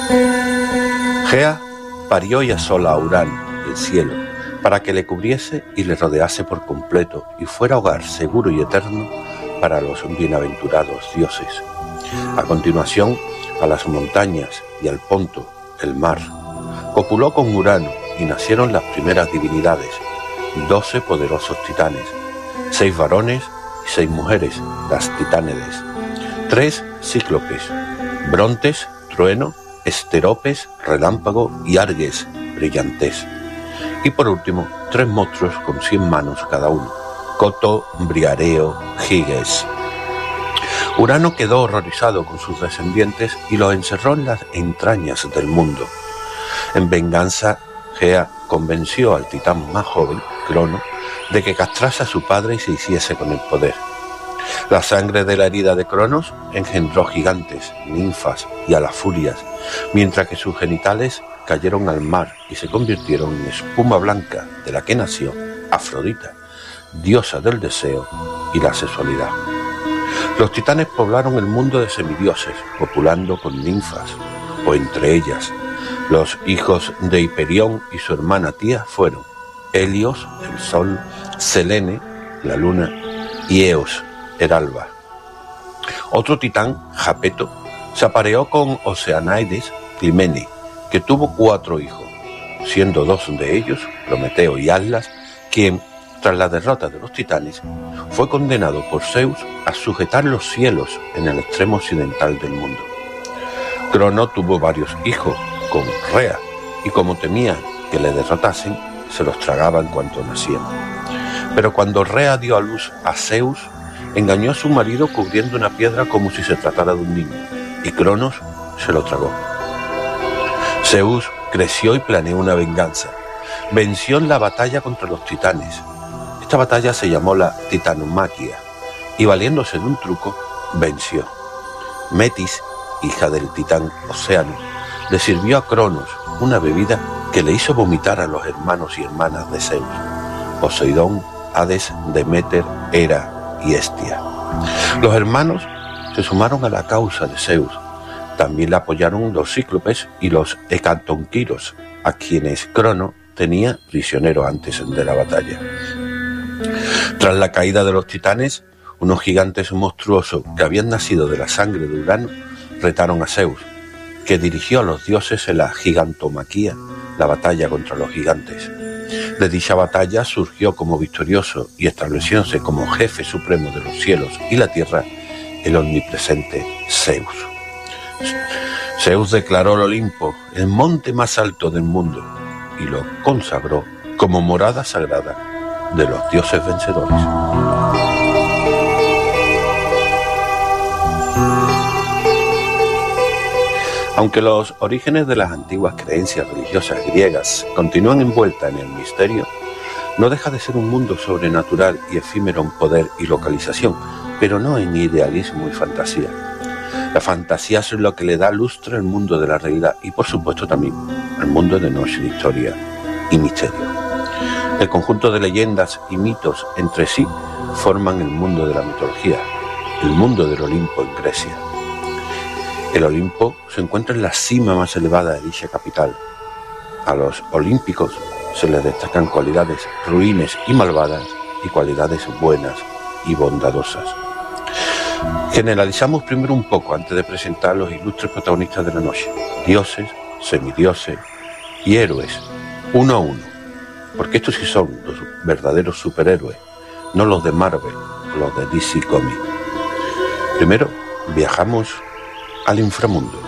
Gea parió y asola a Urano, el cielo, para que le cubriese y le rodease por completo y fuera hogar seguro y eterno para los bienaventurados dioses. A continuación, a las montañas y al Ponto, el mar. Copuló con Urano y nacieron las primeras divinidades, 12 poderosos titanes, 6 varones y 6 mujeres, las titánedes, 3 cíclopes, Brontes, trueno, Esteropes, relámpago y Arges, brillantes. Y por último, 3 monstruos con 100 manos cada uno, Coto, Briareo, Giges. Urano quedó horrorizado con sus descendientes y los encerró en las entrañas del mundo. En venganza, Gea convenció al titán más joven, Crono, de que castrase a su padre y se hiciese con el poder. La sangre de la herida de Cronos engendró gigantes, ninfas y a las furias, mientras que sus genitales cayeron al mar y se convirtieron en espuma blanca, de la que nació Afrodita, diosa del deseo y la sexualidad. Los titanes poblaron el mundo de semidioses, copulando con ninfas, o entre ellas. Los hijos de Hiperión y su hermana tía fueron Helios, el sol, Selene, la luna, y Eos, el alba. Otro titán, Japeto, se apareó con Oceanaides Climene, que tuvo 4 hijos, siendo 2 de ellos, Prometeo y Atlas, quien, tras la derrota de los titanes, fue condenado por Zeus a sujetar los cielos en el extremo occidental del mundo. Crono tuvo varios hijos con Rea, y como temía que le derrotasen, se los tragaba en cuanto nacían. Pero cuando Rea dio a luz a Zeus, engañó a su marido cubriendo una piedra como si se tratara de un niño, y Cronos se lo tragó. Zeus creció y planeó una venganza. Venció en la batalla contra los titanes. Esta batalla se llamó la Titanomaquia, y valiéndose de un truco, venció. Metis, hija del titán Océano, le sirvió a Cronos una bebida que le hizo vomitar a los hermanos y hermanas de Zeus, Poseidón, Hades, Deméter, Hera y Hestia. Los hermanos se sumaron a la causa de Zeus. También le apoyaron los cíclopes y los hecatonquiros, a quienes Crono tenía prisioneros antes de la batalla. Tras la caída de los titanes, unos gigantes monstruosos que habían nacido de la sangre de Urano retaron a Zeus, que dirigió a los dioses en la gigantomaquia, la batalla contra los gigantes. De dicha batalla surgió como victorioso y estableciéndose como jefe supremo de los cielos y la tierra el omnipresente Zeus. Zeus declaró el Olimpo el monte más alto del mundo y lo consagró como morada sagrada de los dioses vencedores. Aunque los orígenes de las antiguas creencias religiosas griegas continúan envueltas en el misterio, no deja de ser un mundo sobrenatural y efímero en poder y localización, pero no en idealismo y fantasía. La fantasía es lo que le da lustre al mundo de la realidad y, por supuesto, también al mundo de noche de historia y misterio. El conjunto de leyendas y mitos entre sí forman el mundo de la mitología, el mundo del Olimpo en Grecia. El Olimpo se encuentra en la cima más elevada de dicha capital. A los olímpicos se les destacan cualidades ruines y malvadas y cualidades buenas y bondadosas. Generalizamos primero un poco antes de presentar a los ilustres protagonistas de la noche, dioses, semidioses y héroes, uno a uno, porque estos sí son los verdaderos superhéroes, no los de Marvel o los de DC Comics. Primero, viajamos al inframundo.